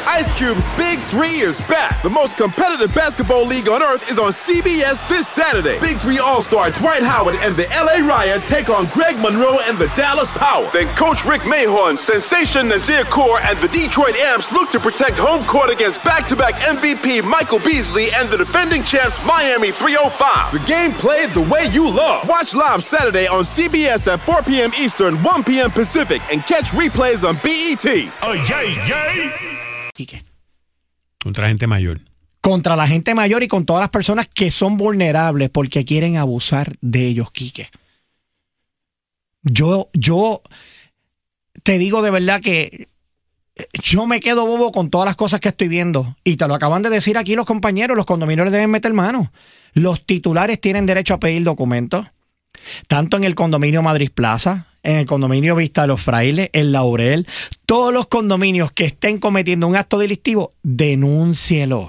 Ice Cube's Big 3 is back. The most competitive basketball league on earth is on CBS this Saturday. Big 3 All-Star Dwight Howard and the LA Riot take on Greg Monroe and the Dallas Power. Then Coach Rick Mahorn, Sensation Nazir Kaur, and the Detroit Amps look to protect home court against back-to-back MVP Michael Beasley and the defending champs Miami 305. The game played the way you love. Watch live Saturday on CBS at 4 p.m. Eastern, 1 p.m. Pacific, and catch replays on BET. Oh, yay. Quique. Contra gente mayor. Contra la gente mayor y con todas las personas que son vulnerables porque quieren abusar de ellos, Quique. Yo te digo de verdad que yo me quedo bobo con todas las cosas que estoy viendo. Y te lo acaban de decir aquí los compañeros, los condominios deben meter mano. Los titulares tienen derecho a pedir documentos, tanto en el condominio Madrid Plaza, en el condominio Vista de los Frailes, el Laurel, todos los condominios que estén cometiendo un acto delictivo, denúncielo.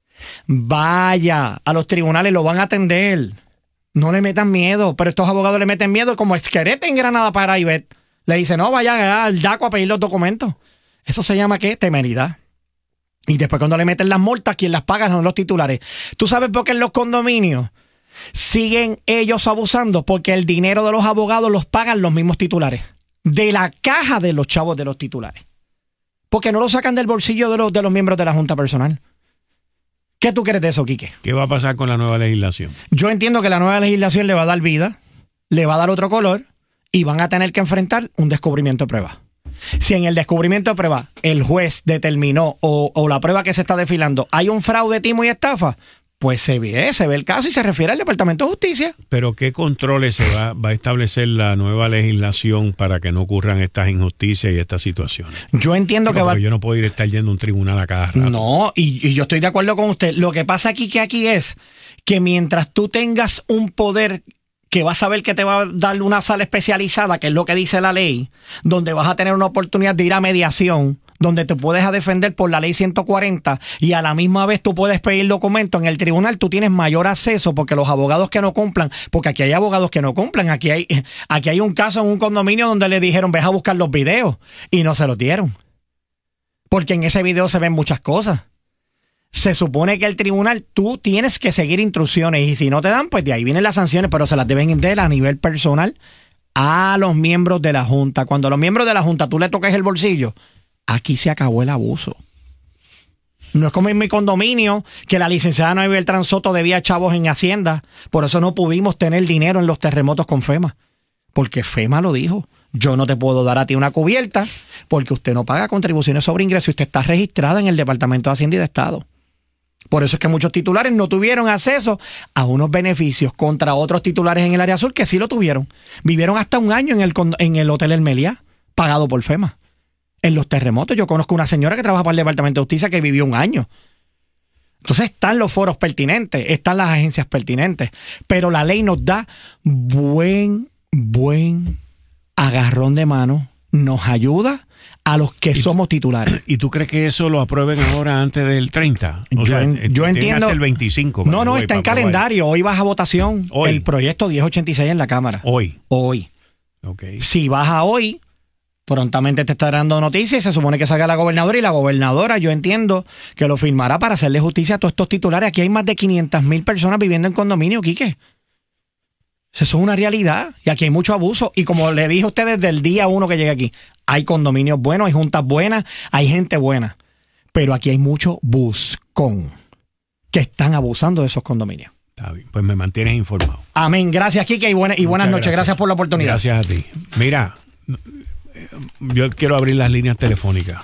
Vaya a los tribunales, lo van a atender. No le metan miedo, pero estos abogados le meten miedo como Esquerete en Granada para Ivette. Le dicen, no, vaya al DACO a pedir los documentos. Eso se llama, ¿qué? Temeridad. Y después cuando le meten las multas, quien las paga son los titulares. ¿Tú sabes por qué en los condominios siguen ellos abusando? Porque el dinero de los abogados los pagan los mismos titulares. De la caja de los chavos de los titulares. Porque no lo sacan del bolsillo de los miembros de la Junta Personal. ¿Qué tú crees de eso, Quique? ¿Qué va a pasar con la nueva legislación? Yo entiendo que la nueva legislación le va a dar vida, le va a dar otro color y van a tener que enfrentar un descubrimiento de prueba. Si en el descubrimiento de prueba el juez determinó o la prueba que se está desfilando hay un fraude, timo y estafa, pues se ve el caso y se refiere al Departamento de Justicia. Pero ¿qué controles se va a establecer la nueva legislación para que no ocurran estas injusticias y estas situaciones? Yo entiendo yo no puedo estar yendo a un tribunal a cada rato. No, y yo estoy de acuerdo con usted. Lo que pasa aquí es que mientras tú tengas un poder que vas a ver que te va a dar una sala especializada, que es lo que dice la ley, donde vas a tener una oportunidad de ir a mediación, donde te puedes defender por la ley 140 y a la misma vez tú puedes pedir documentos en el tribunal, tú tienes mayor acceso porque los abogados que no cumplan, porque aquí hay abogados que no cumplan, aquí hay un caso en un condominio donde le dijeron ves a buscar los videos y no se los dieron. Porque en ese video se ven muchas cosas. Se supone que el tribunal, tú tienes que seguir instrucciones y si no te dan, pues de ahí vienen las sanciones, pero se las deben dar a nivel personal a los miembros de la Junta. Cuando a los miembros de la Junta tú le toques el bolsillo, aquí se acabó el abuso. No es como en mi condominio, que la licenciada Noel Beltrán Soto debía chavos en Hacienda. Por eso no pudimos tener dinero en los terremotos con FEMA. Porque FEMA lo dijo. Yo no te puedo dar a ti una cubierta porque usted no paga contribuciones sobre ingresos y usted está registrada en el Departamento de Hacienda y de Estado. Por eso es que muchos titulares no tuvieron acceso a unos beneficios contra otros titulares en el área sur que sí lo tuvieron. Vivieron hasta un año en el Hotel El Meliá, pagado por FEMA. En los terremotos, yo conozco una señora que trabaja para el Departamento de Justicia que vivió un año. Entonces están los foros pertinentes, están las agencias pertinentes, pero la ley nos da buen agarrón de mano, nos ayuda a los que somos titulares. ¿Y tú crees que eso lo aprueben ahora antes del 30? Yo entiendo. Hasta el 25. No, está en calendario. Hoy baja votación el proyecto 1086 en la Cámara. Hoy. Okay. Si baja hoy, prontamente te estará dando noticias y se supone que salga la gobernadora y la gobernadora, yo entiendo que lo firmará para hacerle justicia a todos estos titulares. Aquí hay más de 500,000 personas viviendo en condominio, Quique. Eso es una realidad y aquí hay mucho abuso y como le dije a usted desde el día 1 que llegué aquí, hay condominios buenos, hay juntas buenas, hay gente buena, pero aquí hay mucho buscón que están abusando de esos condominios. Está bien, pues me mantienes informado. Amén, gracias Quique y buenas noches, gracias por la oportunidad. Gracias a ti. Mira, yo quiero abrir las líneas telefónicas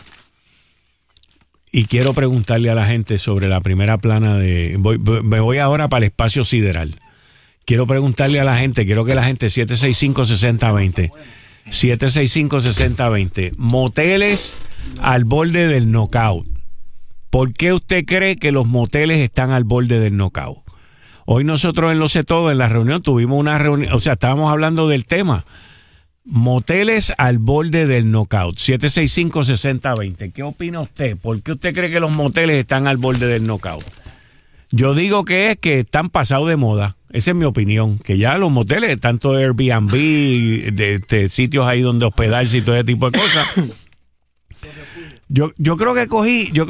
y quiero preguntarle a la gente sobre la primera plana de... Me voy ahora para el espacio sideral. Quiero preguntarle a la gente, quiero que la gente 765-6020, 765-6020, moteles al borde del knockout. ¿Por qué usted cree que los moteles están al borde del knockout? Hoy nosotros en Lo Sé Todo, en la reunión, tuvimos una reunión, o sea, estábamos hablando del tema. Moteles al borde del knockout, 765-6020. ¿Qué opina usted? ¿Por qué usted cree que los moteles están al borde del knockout? Yo digo que es que están pasados de moda. Esa es mi opinión. Que ya los moteles, tanto Airbnb, de sitios ahí donde hospedarse y todo ese tipo de cosas. Yo creo que